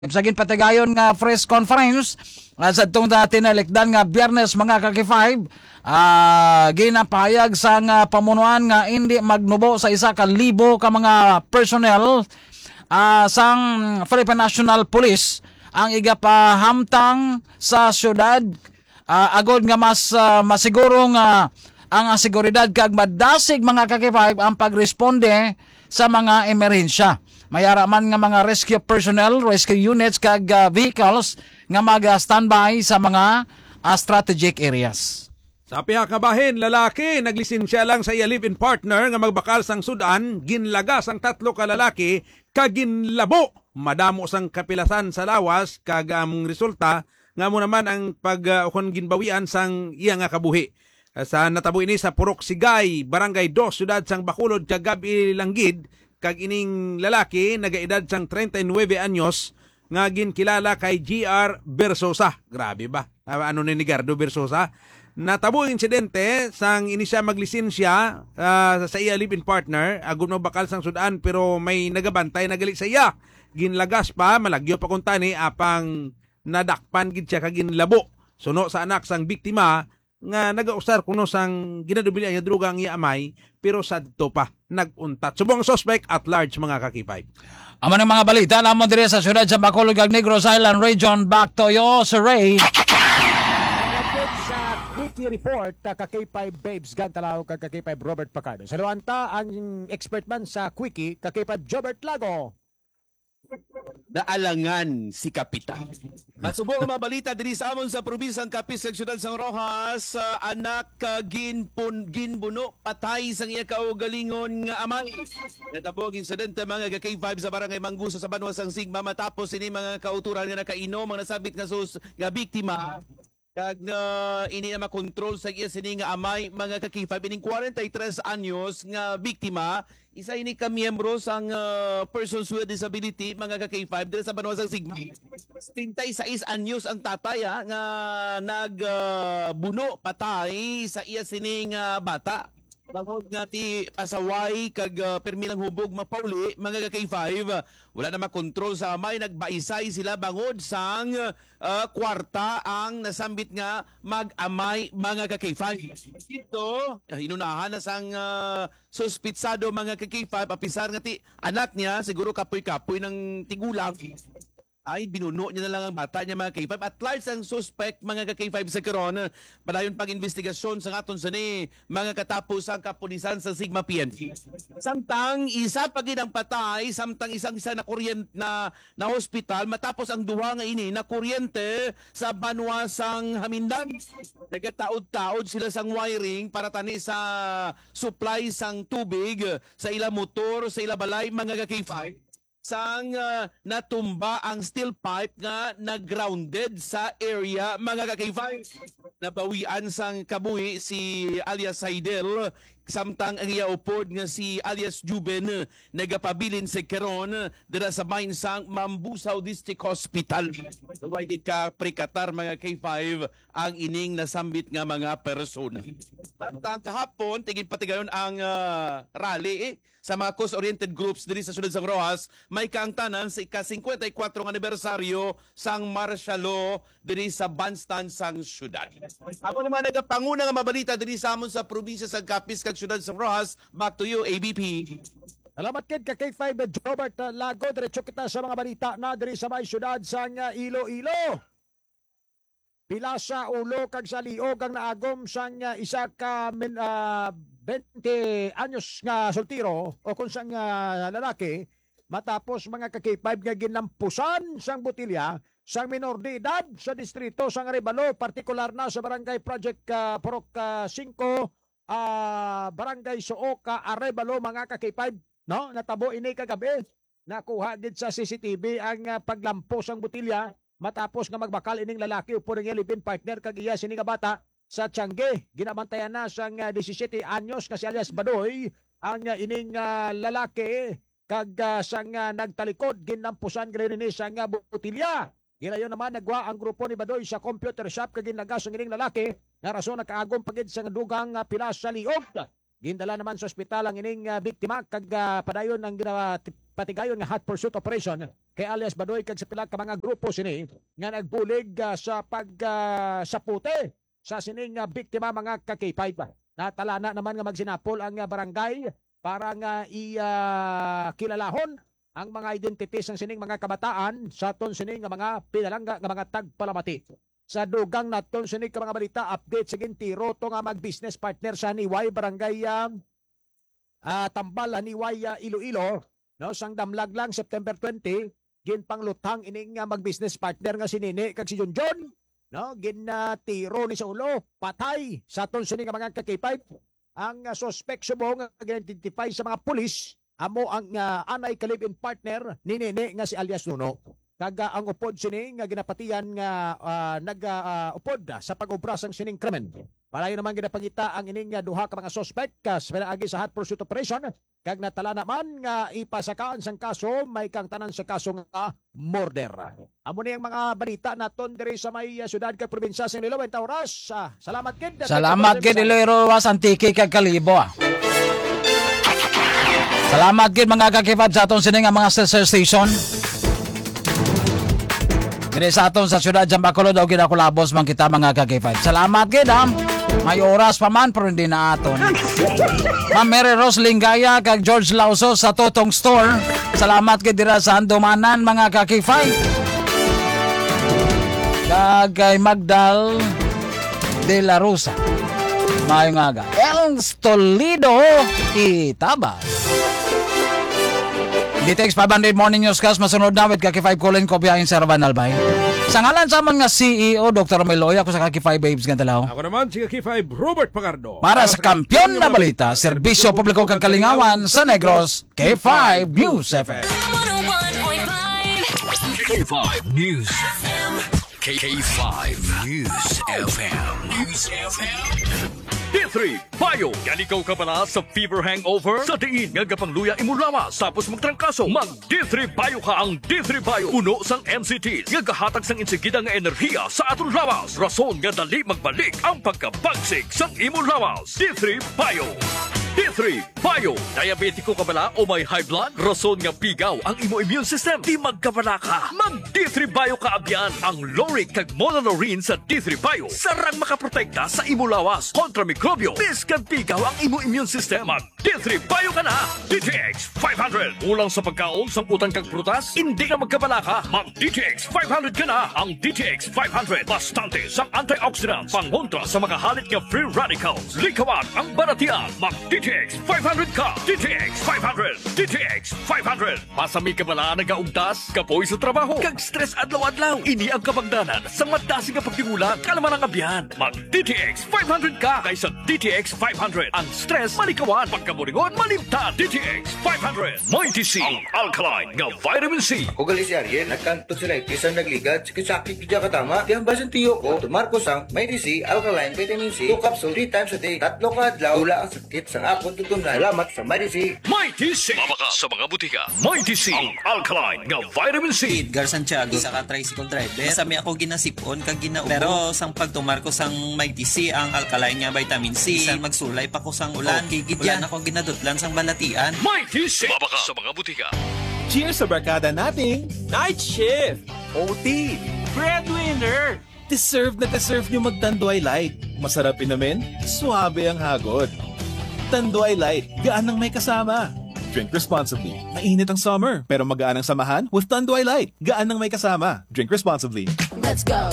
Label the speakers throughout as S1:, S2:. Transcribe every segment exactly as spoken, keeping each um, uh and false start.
S1: Sagin patigayon nga press conference uh, sa itong tinalikdan nga Biyernes mga kaki five uh, ginapahayag sa nga pamunuan nga hindi magnubo sa isa ka libo ka mga personnel uh, sang Philippine National Police ang igapahamtang sa syudad uh, agod nga mas uh, masiguro nga ang seguridad kag madasig mga kaki five ang pagresponde sa mga emerhensya. Mayara man nga mga rescue personnel, rescue units kag uh, vehicles nga mag-standby sa mga uh, strategic areas.
S2: Sa piha ka bahin, lalaki naglisensya lang sa iya live-in partner nga magbakal sang sudan, ginlagas ang tatlo ka lalaki kag ginlabo. Madamo sang kapilasan sa lawas kag among resulta nga mo naman ang pag uh, ginbawian sang iya nga kabuhi. Sa natabo ini sa Purok Sigay, Barangay two, siyudad sang Bacolod kag Gabi Langgid, kag ining lalaki nagaedad sang thirty-nine anyos nga ginkilala kay G R Versosa. Grabe ba? Ano ni Gardo Versosa? Natabo ang insidente sang ini siya maglisensya uh, sa iya live-in partner, agud no bakal sang sudan pero may nagabantay nagali sa iya. Ginlagas pa, malagyo pa kun tani apang nadakpan gid siya kag ginlabo. Suno sa anak sang biktima nga nagausar kuno sang ginadubili ang droga ang iamay pero sadto pa naguntat. Subong suspect at large mga kakipay.
S1: Amo ng mga balita lamang dire sa syudad sa Bacolod kag Negros Island Region. Back to you, Sir Ray.
S3: Sa Quickie Report, ka K five Babes Gantalaw kag ka K five Robert Pacardo. Sa luanta ang expert man sa Quickie, ka K five Jobert Lago.
S4: Naalangan si Kapitan. At subong mga balita diri sa amon sa probinsang Capiz sa siyudad sang Rojas, uh, anak uh, ginpun ginbuno patay sang iya kaugalingon nga amay. Natabog insidente mga ka K five sa barangay Manggusa sa Banwas sang Sigma matapos ini mga kauturan nga nakainom ang nasabit nga sus nga biktima. Kag uh, ini na makontrol sa iya sini nga amay mga ka K five ining forty-three anyos nga biktima. Isa ini ka miyembro sang uh, persons with disability mga ka K five dito sa Banwas sang Sigma. thirty-six anyos ang tatay ha, nga nagbuno uh, patay sa iya sining uh, bata. Bangod nga ti pasaway kag uh, permilang hubog mapauli mga ka K five. Wala na makontrol sa amay, nagbaisay sila bangod sang uh, kwarta ang nasambit nga mag-amay mga ka K five. Ito, hinunahan na sang uh, suspitsado mga ka K five, apisar nga ti anak niya, siguro kapoy-kapoy ng tigulang. Ay binuno niya na lang ang bata niya mga K five at large ang suspect mga ka K five sa karon. Padayon pang investigasyon sa aton sa ni mga katapos ang kapulisan sa Sigma P N P. Samtang isa pa gid ang patay, samtang isang isa na kuryente na na hospital matapos ang duha nga ini na kuryente sa Banwasang Hamindan. Nagataod-taod sila sang wiring para tani sa supply sang tubig sa ila motor, sa ila balay mga ka K five. Sang uh, natumba ang steel pipe nga nag-grounded sa area mga ka K five. Nabawian sang kabuhi si alias Saidel, samtang ang iya upod nga si alias Juben nagapabilin sa karon dira sa mine sang Mambusaw District Hospital. Why ka prekatar mga K five ang ining nasambit nga mga persona. At kahapon tigid patigayon ang uh, rally eh, sa mga cause-oriented groups diri sa siyudad sang Rojas, may kaangtanan sa ika-fifty-four nga anibersaryo sang martial law diri sa bandstand sang siyudad. Ako naman nagapanguna nga mabalita diri sa amon sa probinsya sa Capiz kag siyudad sang Rojas. Back to you, A B P.
S3: Salamat kid ka K five Jobert Lago. Diretso kita sa mga balita na diri sa may siyudad sang uh, Iloilo. Pila sa ulo kag sa liog ang naagom sang uh, isa ka min, uh, twenty anyos nga soltiro o kung sang uh, lalaki matapos mga ka K five nga ginampusan sang botilya sang minor de edad sa distrito sang Arevalo, partikular na sa barangay Project uh, Purok uh, five, uh, barangay Sooka, Arevalo mga ka K five. No, natabo ini kagabi. Nakuha gid sa C C T V ang uh, paglampos sang botilya matapos nga magbakal ining lalaki upo ning live-in partner kag iya sini nga bata sa Tiangge. Ginabantayan na sang uh, seventeen anyos kasi alias Badoy ang uh, ining uh, lalaki kag uh, sang uh, nagtalikod ginampusan gani sang uh, botilya. Ginayon naman nagwa ang grupo ni Badoy sa computer shop kag ginagas ang ining lalaki nga rason nakaagom pagid sa dugang uh, pila sa liog. Gindala naman sa ospital ang ining uh, biktima kag uh, padayon ang uh, patigayon nga hot pursuit operation kay alias Badoy kag sa pila ka mga grupo sini nga nagbulig uh, sa pag uh, sapute sa sining uh, biktima mga ka-K five. Natalana naman nga magsinapol ang uh, barangay para nga i-kilalahon uh, ang mga identities ng sining mga kabataan sa ton sining nga mga pinalangga nga mga tagpalamati. Sa dugang naton sining mga balita update sa gintiro to nga mag-business partner sa Niway Barangay uh, uh, Tambal Niway uh, Iloilo no sang damlag lang September twentieth gin panglutang ining uh, mag-business partner nga si Nini kag si Junjun no gin uh, tiro ni sa ulo patay sa ton sining mga ka-K five. Ang uh, suspect subong nga identify sa mga pulis amo ang uh, anay kalibin partner ni Nini nga si alias Nuno. Kaga ang upod sini nga ginapatian nga uh, nag-upod uh, sa pag-obra sang sining krimen. Palayo naman ginapangita ang ining uh, duha ka mga suspect kas pinaagi sa hot pursuit operation kag natala naman nga ipasakaan sang kaso may kang tanan sa kaso nga murder. Amo ni ang mga balita naton diri sa may uh, syudad kag probinsya sa Iloilo enta oras. Uh, salamat gid.
S1: Salamat gid Iloilo was antiki kag Kalibo. Ah. Salamat gid mga kakipad sa aton sini nga mga sister station. Diri sa aton sa syudad Jan Bacolod daw gid ako labos man kita mga ka-K five. Salamat gid ha. May oras pa man pero hindi na aton. Ma'am Mary Rose Lingaya kag George Lauso sa Totong Store. Salamat gid dira sa Andumanan mga ka-K five. Kag kay Magdal de la Rosa. Mayong aga. El Stolido Itabas. D T X five hundred Morning Newscast masunod na with Kaki five Colin Kobiyahin sa Ravan Albay. Sa ngalan sa man nga C E O Doctor Meloy ako sa Kaki five Babes Gantalaw.
S2: Ako naman si Kaki five Robert Pagardo.
S1: Para sa kampiyon na balita, serbisyo publiko kang kalingawan sa Negros, K five News F M.
S5: K five News F M. K five News F M. News F M. D three, Bayo. Yan ikaw ka pala sa fever hangover? Sa diin nga kapangluya imulawas tapos magtrangkaso. Mag D three Bayo ka ang D three Bayo. Puno sang M C Ts. Nga kahatag sang insigida nga enerhiya sa aton lawas. Rason nga dali magbalik ang pagkabagsik sang imulawas. D three Bayo. D three Bayo. Diabetiko ka bala o may high blood? Rason nga pigaw ang imo immune system. Di magkabala ka. Mag D three Bayo ka abyan. Ang Loric kag Monolorine sa D three Bayo. Sarang makaprotekta sa imo lawas kontra mikrobyo. Biskan pigaw ang imo immune system. Mag D three Bayo ka na. D T X five hundred. Ulang sa pagkaon, samputan kag prutas, hindi na magkabala ka. Mag D T X five hundred ka na. Ang D T X five hundred. Bastante sa antioxidants. Pangontra sa mga halit nga free radicals. Likawan ang baratian. Mag D T X five hundred ka. D T X five hundred. D T X five hundred. Pasami ka bala nagaugtas, kapoy sa trabaho, kag stress adlaw-adlaw. Ini ang kabagdanan sa madasig nga pagtingulang kalaman ang abyan. Mag D T X five hundred ka kaysa D T X five hundred. Ang stress malikawan, pagkaburingon malimtan. D T X five hundred. Mighty C, ang alkaline nga vitamin C.
S6: Ako gali si Ariel, nagkanto sila isang nagligat, sakit-sakit kaya katama. Kaya basin tiyo ko, tumarko sang Mighty C, alkaline vitamin C, two capsule three times a day, tatlo ka adlaw, wala ang sakit sang akong tutunan. Salamat sa Mighty C.
S5: Mighty C. Mabaka sa mga butika. Mighty C, ang alkaline nga vitamin C.
S7: Edgar Santiago sa ka tricycle driver. Sami ako ginasipon kag ginaubo. Pero sang pagtumar ko sang Mighty C ang alkaline nga vitamin C. Sang magsulay pa ko sang ulan. Okay, Ulan ako ginadutlan sang balatian.
S5: Mighty C. Mabaka sa mga butika.
S8: Cheers sa barkada nating Night Shift, O T, Breadwinner. Deserve na deserve nyo magtanduay light. Masarap inamin, suabe ang hagod. Tanduay light, gaan ang may kasama. Drink responsibly. Mainit ang summer, pero magaan ang samahan with Tanduay Light. Gaan ang may kasama. Drink responsibly.
S9: Let's go.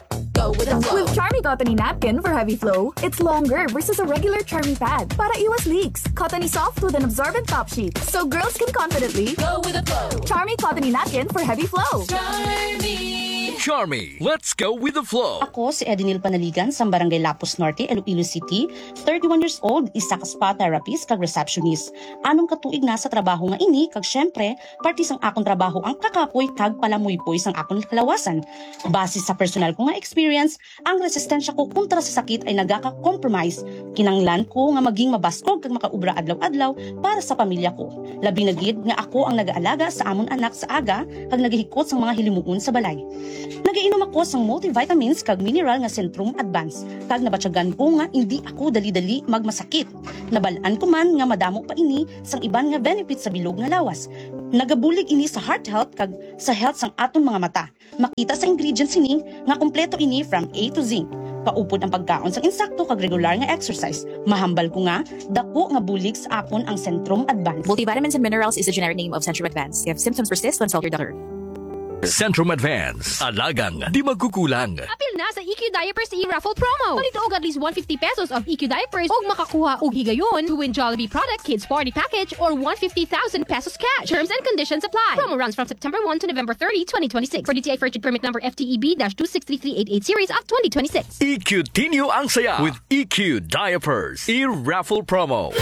S9: Go with the flow.
S10: With Charmy Cottony Napkin for heavy flow, it's longer versus a regular Charmy pad. Para iwas leaks. Cottony soft with an absorbent top sheet. So girls can confidently
S9: go with the flow.
S10: Charmy Cottony Napkin for heavy flow.
S9: Charmy.
S5: Charmy, let's go with the flow.
S11: Ako si Edinil Panaligan sa Barangay Lapus Norte, Iloilo City. thirty-one years old, isa ka spa therapist kag receptionist. Anong katuig na sa trabaho nga ini kag syempre, parti sang akong trabaho ang kakapoy kag palamuypoy sang akong kalawasan. Base sa personal ko nga experience, ang resistensya ko kontra sa sakit ay nagaka-compromise. Kinanglan ko nga maging mabaskog kag makaubra adlaw-adlaw para sa pamilya ko. Labi na gid nga ako ang nag-aalaga sa amon anak sa aga kag naghihikot sang mga hilimuon sa balay. Nagainom ako sang multivitamins kag mineral nga Centrum Advance. Kag nabatyagan ko nga hindi ako dali-dali magmasakit. Nabalaan ko man nga madamo pa ini sang iban nga benefits sa bilog nga lawas. Nagabulig ini sa heart health kag sa health sang aton mga mata. Makita sa ingredients ini nga kompleto ini from A to Z. Kaupod ang pagkaon sang insakto kag regular nga exercise. Mahambal ko nga dako nga bulig sa akon ang Centrum Advance.
S12: Multivitamins and minerals is the generic name of Centrum Advance. If symptoms persist, consult your doctor.
S5: Centrum Advance. Alagang di magkukulang.
S13: Apil na sa E Q Diapers e-raffle promo. Palito og at least one hundred fifty pesos of E Q Diapers og makakuha og higayon to win Jollibee product kids party package or one hundred fifty thousand pesos cash. Terms and conditions apply. Promo runs from September first to November thirtieth, twenty twenty-six. For D T I Virgin Permit number F T E B two six three three eight eight series of twenty twenty-six.
S5: E Q Tinyo ang saya with E Q Diapers e-raffle promo.